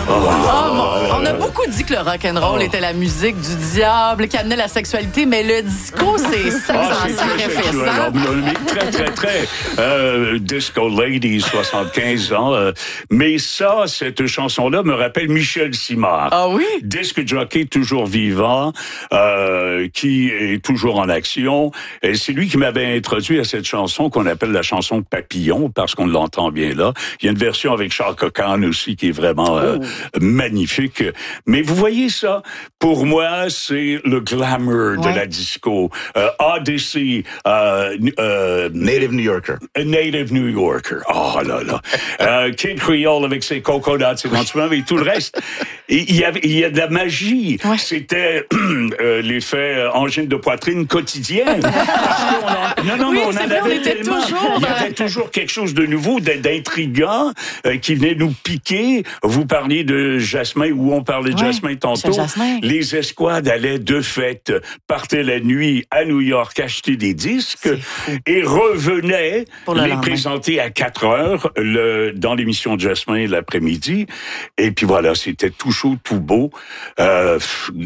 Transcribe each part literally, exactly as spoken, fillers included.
Oh, oh, mon, on a beaucoup dit que le rock'n'roll oh. était la musique du diable, qui amenait la sexualité, mais le disco, c'est ça que ah, c'est sacrifice. Très, très, très. Euh, Disco Lady, soixante-quinze ans. Euh, mais ça, cette chanson-là me rappelle Michel Simard. Ah oui? Disque jockey toujours vivant, euh, qui est toujours en action. Et c'est lui qui m'avait introduit à cette chanson qu'on appelle la chanson Papillon, parce qu'on l'entend bien là. Il y a une version avec Charles Cocan aussi qui est vraiment euh, oh. magnifique. Mais vous voyez ça, pour moi, c'est le glamour ouais. de la disco. Euh, Odyssey, euh, euh, Native New Yorker. Native New Yorker. Oh là là. euh, Kid Creole avec ses coconuts éventuellement, mais tout le reste. Il y, avait, il y a de la magie. Ouais. C'était euh, l'effet angine de poitrine quotidienne. Parce qu'on en, non, non, oui, mais on en vrai, avait on était tellement. Toujours, il y avait toujours quelque chose de nouveau, d'intriguant, euh, qui venait nous piquer. Vous parliez de Jasmin, ou on parlait de ouais, Jasmin tantôt. Jasmin. Les escouades allaient de fête, partaient la nuit à New York acheter des disques et revenaient les lendemain. présenter à quatre heures le, dans l'émission de Jasmin l'après-midi. Et puis voilà, c'était tout chaud, tout beau. Euh,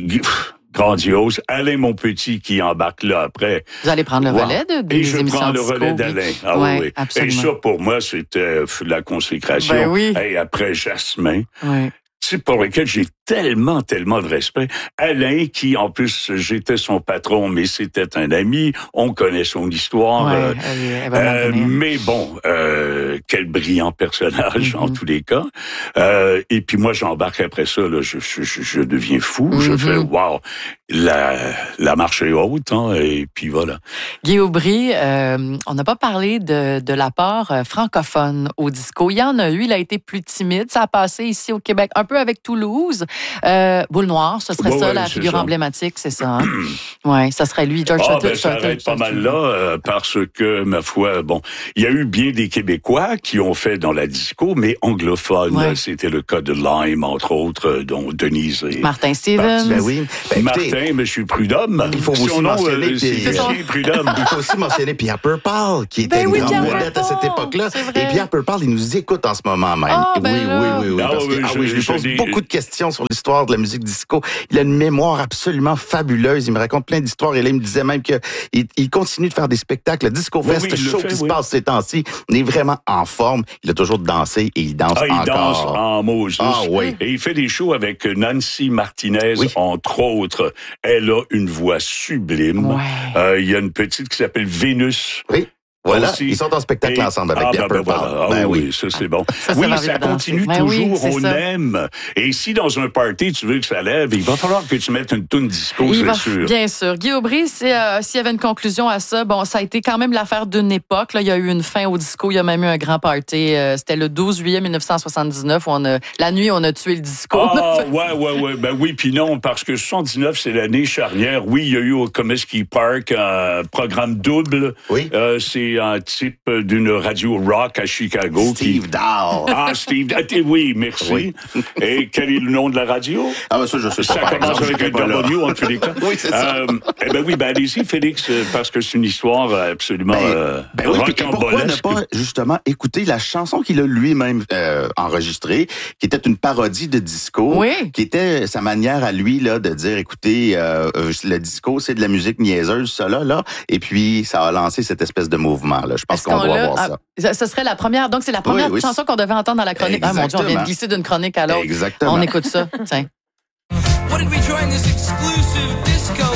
grandiose. Alain, mon petit, qui embarque là après. Vous allez prendre le wow. relais de, de Et des je émissions prends le disco, relais d'Alain. Ah ouais, oui, oui. Absolument. Et ça, pour moi, c'était la consécration. Ben oui. Et après Jasmin. Oui. C'est pour lequel j'ai tellement, tellement de respect. Alain, qui, en plus, j'étais son patron, mais c'était un ami. On connaît son histoire. Ouais, euh, elle, elle euh, mais bon, euh, quel brillant personnage, mm-hmm. en tous les cas. Euh, et puis moi, j'embarque après ça, là, je, je, je deviens fou. Mm-hmm. Je fais, wow, la, la marche est haute, hein, et puis voilà. Guy Aubry, euh, on n'a pas parlé de, de l'apport francophone au disco. Il y en a eu, il a été plus timide. Ça a passé ici au Québec, un peu avec Toulouse. Euh, Boule Noire, ce serait ouais, ça, ouais, la figure ça. emblématique, c'est ça. Hein? Oui, ça serait lui, George Ah, Sutton. ben, ça va être pas mal là, euh, parce que, ma foi, bon, il y a eu bien des Québécois qui ont fait dans la disco, mais anglophones. Ouais. C'était le cas de Lime, entre autres, dont Denise et... Martin Stevens. Ben oui. Ben, Martin, écoutez, M. Prudhomme. Il faut aussi nom, mentionner... Euh, c'est Prudhomme. Il faut aussi mentionner Pierre Purple, qui était ben une oui, grande vedette à cette époque-là. Et Pierre Purple, il nous écoute en ce moment même. Oh, ben oui, oui, oui, oui, oui. Ah, Parce oui, que, je, ah, oui, je lui je, pose je, beaucoup de questions sur l'histoire de la musique disco. Il a une mémoire absolument fabuleuse. Il me raconte plein d'histoires. Et là, il me disait même qu'il il continue de faire des spectacles. Le Disco Fest, oui, oui, show fait, qui oui. se passe ces temps-ci, il est vraiment en forme. Il a toujours dansé et il danse ah, il encore. Il danse en Moses. Ah, oui. Et il fait des shows avec Nancy Martinez, oui. entre autres. Elle a une voix sublime. Ouais. Euh, il y a une petite qui s'appelle Vénus. Oui. Voilà, aussi. Ils sont en spectacle et... ensemble avec ah, Pierre ben, Purple. Ben, voilà. ben ah, oui, oui, ça c'est bon. Ça, oui, ça continue ben toujours, oui, on ça. aime. Et si dans un party, tu veux que ça lève, il va falloir que tu mettes une toune disco, il c'est va, sûr. Bien sûr. Guy Aubry, euh, s'il y avait une conclusion à ça, bon, ça a été quand même l'affaire d'une époque. Là, il y a eu une fin au disco, il y a même eu un grand party. Euh, c'était le douze juillet mille neuf cent soixante-dix-neuf où on a, la nuit, on a tué le disco. Ah, ouais, ouais, ouais. Ben oui, puis non, parce que soixante-dix-neuf, c'est l'année charnière. Oui, il y a eu au Comiskey Park un programme double. Oui. Euh, c'est un type d'une radio rock à Chicago. Steve qui... Dahl. Ah, Steve Dahl. Oui, merci. Oui. Et quel est le nom de la radio? Ah, ben ça, je sais ça pas. Ça commence avec un W, en tous les cas. Oui, c'est ça. Euh, eh ben oui, ben allez-y, Félix, parce que c'est une histoire absolument ben, euh, ben oui, pourquoi ne pas, justement, écouter la chanson qu'il a lui-même euh, enregistrée, qui était une parodie de disco, oui. qui était sa manière à lui là de dire, écoutez, euh, le disco, c'est de la musique niaiseuse, ça là, là, et puis ça a lancé cette espèce de mouvement-là. Je pense qu'on, qu'on doit voir ça. Ce serait la première, donc c'est la première oui, oui, chanson qu'on devait entendre dans la chronique. Exactement. Ah mon Dieu, on vient de glisser d'une chronique à l'autre. Exactement. On écoute ça, tiens. What did we try in this exclusive disco